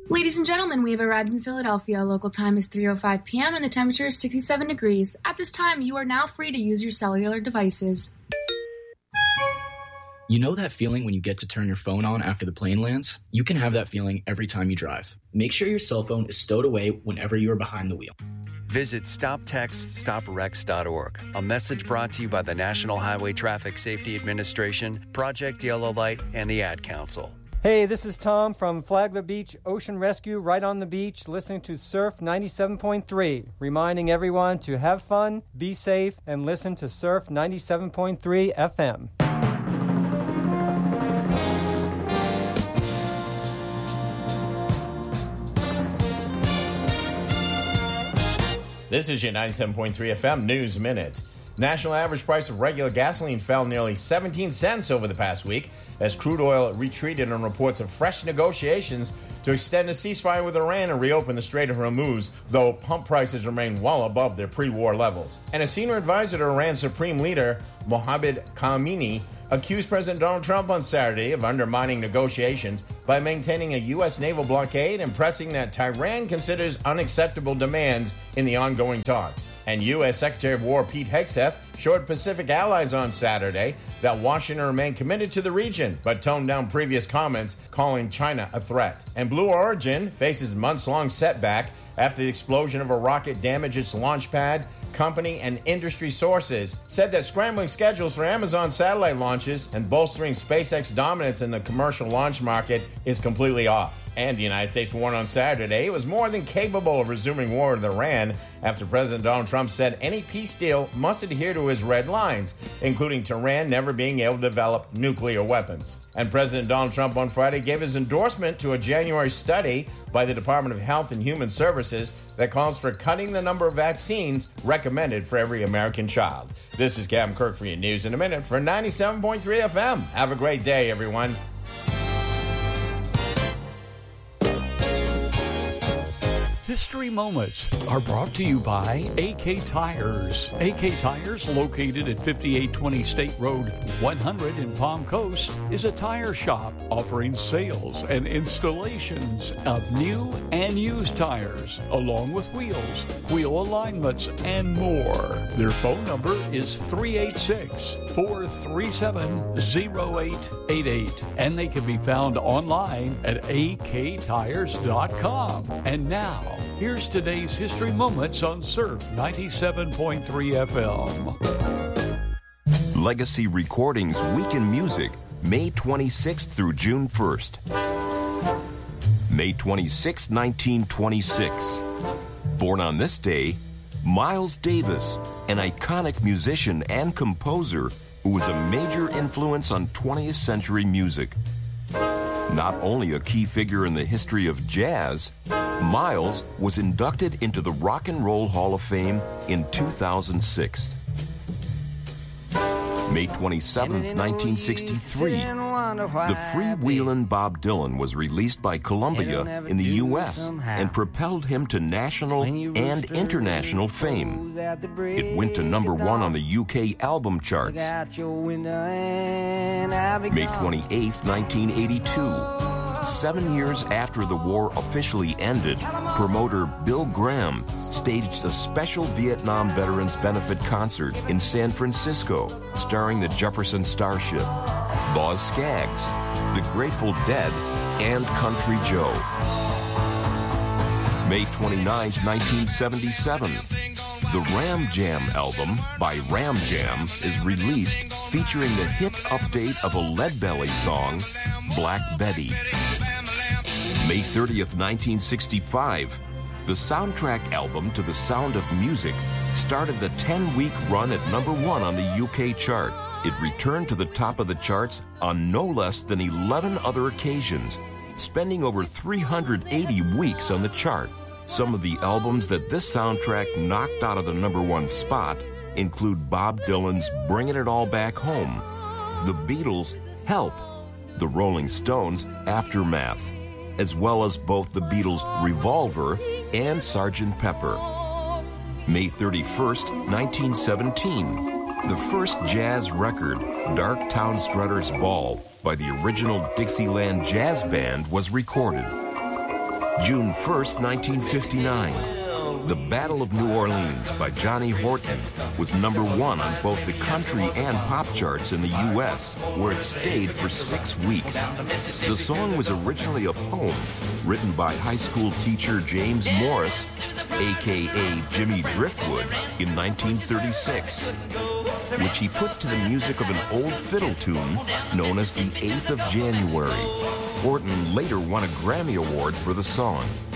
Ladies and gentlemen, we have arrived in Philadelphia. Local time is 3:05 p.m. and the temperature is 67 degrees. At this time, you are now free to use your cellular devices. You know that feeling when you get to turn your phone on after the plane lands? You can have that feeling every time you drive. Make sure your cell phone is stowed away whenever you are behind the wheel. Visit StopTextStopWrecks.org. A message brought to you by the National Highway Traffic Safety Administration, Project Yellow Light, and the Ad Council. Hey, this is Tom from Flagler Beach Ocean Rescue, right on the beach, listening to Surf 97.3, reminding everyone to have fun, be safe, and listen to Surf 97.3 FM. This is your 97.3 FM News Minute. National average price of regular gasoline fell nearly 17 cents over the past week as crude oil retreated on reports of fresh negotiations to extend a ceasefire with Iran and reopen the Strait of Hormuz, though pump prices remain well above their pre-war levels. And a senior advisor to Iran's supreme leader, Mohammad Khamenei, accused President Donald Trump on Saturday of undermining negotiations by maintaining a U.S. naval blockade and pressing that Tehran considers unacceptable demands in the ongoing talks. And U.S. Secretary of War Pete Hegseth assured Pacific allies on Saturday that Washington remained committed to the region, but toned down previous comments calling China a threat. And Blue Origin faces months-long setback after the explosion of a rocket damaged its launch pad. Company and industry sources said that scrambling schedules for Amazon satellite launches and bolstering SpaceX dominance in the commercial launch market is completely off. And the United States warned on Saturday it was more than capable of resuming war with Iran after President Donald Trump said any peace deal must adhere to his red lines, including Tehran never being able to develop nuclear weapons. And President Donald Trump on Friday gave his endorsement to a January study by the Department of Health and Human Services that calls for cutting the number of vaccines recommended for every American child. This is Captain Kirk for your news in a minute for 97.3 FM. Have a great day, everyone. History Moments are brought to you by AK Tires. AK Tires, located at 5820 State Road 100 in Palm Coast, is a tire shop offering sales and installations of new and used tires, along with wheels, wheel alignments, and more. Their phone number is 386-437-0888, and they can be found online at aktires.com. And now, here's today's History Moments on Surf 97.3 FM. Legacy Recordings Week in Music, May 26th through June 1st. May 26, 1926. Born on this day, Miles Davis, an iconic musician and composer who was a major influence on 20th century music. Not only a key figure in the history of jazz, Miles was inducted into the Rock and Roll Hall of Fame in 2006. May 27, 1963, the freewheelin' Bob Dylan was released by Columbia in the U.S. and propelled him to national and international fame. It went to number 1 on the UK album charts. May 28, 1982. 7 years after the war officially ended, promoter Bill Graham staged a special Vietnam Veterans Benefit concert in San Francisco, starring the Jefferson Starship, Boz Scaggs, The Grateful Dead, and Country Joe. May 29, 1977. The Ram Jam album by Ram Jam is released, featuring the hit update of a Leadbelly song, Black Betty. May 30th, 1965, the soundtrack album to The Sound of Music started the 10-week run at number 1 on the UK chart. It returned to the top of the charts on no less than 11 other occasions, spending over 380 weeks on the chart. Some of the albums that this soundtrack knocked out of the number 1 spot include Bob Dylan's Bringing It All Back Home, The Beatles' Help, The Rolling Stones' Aftermath, as well as both the Beatles' Revolver and Sgt. Pepper. May 31st, 1917, the first jazz record, Dark Town Strutter's Ball, by the original Dixieland Jazz Band was recorded. June 1st, 1959. The Battle of New Orleans by Johnny Horton was #1 on both the country and pop charts in the U.S., where it stayed for 6 weeks. The song was originally a poem written by high school teacher James Morris, a.k.a. Jimmy Driftwood, in 1936, which he put to the music of an old fiddle tune known as the 8th of January. Horton later won a Grammy Award for the song.